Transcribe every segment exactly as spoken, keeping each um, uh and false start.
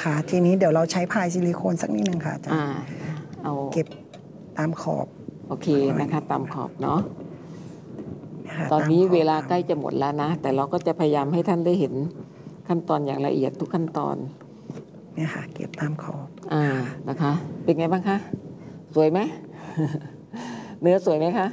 นะคะทีนี้เดี๋ยวเราใช้พายซิลิโคนสักนิดนึงค่ะอาจารย์เอาเก็บตามขอบโอเคนะคะตามขอบเนาะตอนนี้เวลาใกล้จะหมดแล้วนะแต่เราก็จะพยายามให้ท่านได้เห็นขั้นตอนอย่างละเอียดทุกขั้นตอนเนี่ยค่ะเก็บตามขอบอ่านะคะเป็นไงบ้างคะสวยไหม เนื้อสวยไหมคะ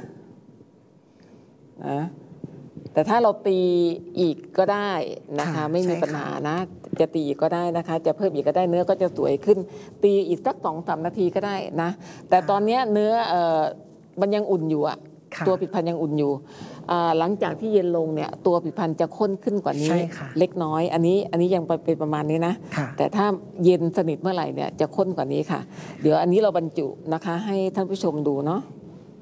นะแต่ถ้าเราตีอีกก็ได้นะคะไม่มีปัญหานะจะตีอีกก็ได้นะคะจะเพิ่มอีกก็ได้เนื้อก็จะสวยขึ้นตีอีกสักสองสามนาทีก็ได้นะแต่ตอนนี้เนื้อเอ่อมันยังอุ่นอยู่อะตัวผลิตภัณฑ์ยังอุ่นอยู่หลังจากที่เย็นลงเนี่ยตัวผลิตภัณฑ์จะข้นขึ้นกว่านี้เล็กน้อยอันนี้อันนี้ยังเป็นประมาณนี้นะแต่ถ้าเย็นสนิทเมื่อไหร่เนี่ยจะข้นกว่านี้ค่ะเดี๋ยวอันนี้เราบรรจุนะคะให้ท่านผู้ชมดูเนาะ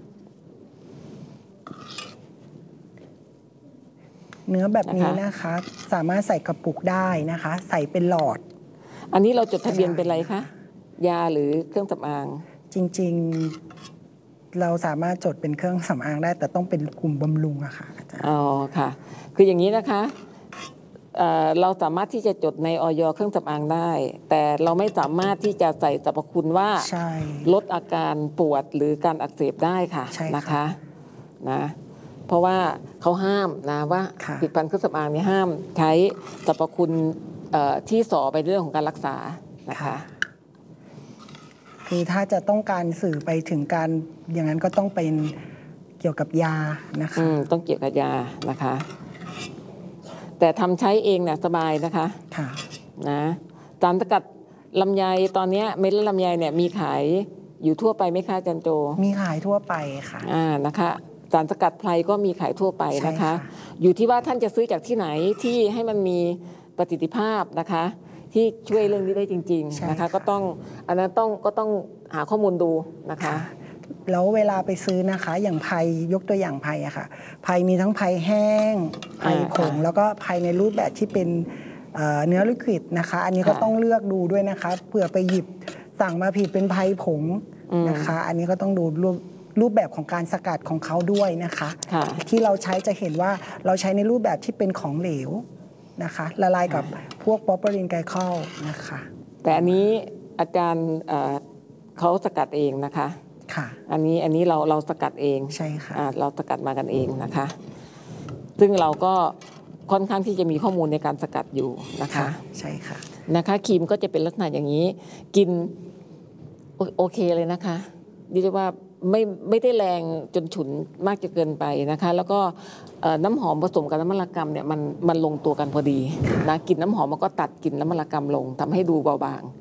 เนื้อแบบนี้นะคะสามารถใส่กระปุกได้นะคะใส่เป็นหลอดอันนี้เราจดทะเบียนเป็นอะไรคะยาหรือเครื่องสำอางจริงๆเราสามารถจดเป็นเครื่องสำอางได้แต่ต้องเป็นกลุ่มบำรุงอะค่ะอาจารย์อ๋อค่ะคืออย่างนี้นะคะ เอ่อ เราสามารถที่จะจดในอย.เครื่องสำอางได้แต่เราไม่สามารถที่จะใส่สรรพคุณว่าลดอาการปวดหรือการอักเสบได้ค่ะนะคะนะเพราะว่าเขาห้ามนะว่าผลิตภัณฑ์เครื่องสำอางนี้ห้ามใช้สรรพคุณที่ส่อไปเรื่องของการรักษานะคะคือถ้าจะต้องการสื่อไปถึงการอย่างนั้นก็ต้องเป็นเกี่ยวกับยานะคะต้องเกี่ยวกับยานะคะแต่ทำใช้เองเนี่ยสบายนะคะค่ะนะสารสกัดลำไยตอนนี้เม็ดลำไยเนี่ยมีขายอยู่ทั่วไปไหมคะจันโจมีขายทั่วไปค่ะอ่านะคะสารสกัดไพรก็มีขายทั่วไปนะคะอยู่ที่ว่าท่านจะซื้อจากที่ไหนที่ให้มันมีประสิทธิภาพนะคะที่ช่วยเรื่องนี้ได้จริงๆนะคะก็ต้องอันนั้นต้องก็ต้องหาข้อมูลดูนะคะแล้วเวลาไปซื้อนะคะอย่างไพรยกตัวอย่างไพรอะค่ะไพรมีทั้งไพรแห้งไพรผงแล้วก็ไพรในรูปแบบที่เป็นเนื้อลิควิดนะคะอันนี้ก็ต้องเลือกดูด้วยนะคะเผื่อไปหยิบสั่งมาผิดเป็นไพรผงนะคะอันนี้ก็ต้องดูรูปรูปแบบของการสกัดของเขาด้วยนะคะที่เราใช้จะเห็นว่าเราใช้ในรูปแบบที่เป็นของเหลวนะคะละลายกับพวกปอปเปอรินไกลคอลนะคะแต่อันนี้อาจารย์เขาสกัดเองนะคะค่ะอันนี้อันนี้เราเราสกัดเองใช่ค่ะเราสกัดมากันเองนะคะซึ่งเราก็ค่อนข้างที่จะมีข้อมูลในการสกัดอยู่นะคะใช่ค่ะนะคะครีมก็จะเป็นลักษณะอย่างนี้กินโอเคเลยนะคะดิฉันว่าไม่ไม่ได้แรงจนฉุนมากจนเกินไปนะคะแล้วก็น้ำหอมผสมกับน้ำมันละกำเนี่ยมันมันลงตัวกันพอดีนะกลิ่นน้ำหอมมันก็ตัดกลิ่นน้ำมันละกำลงทำให้ดูเบาบาง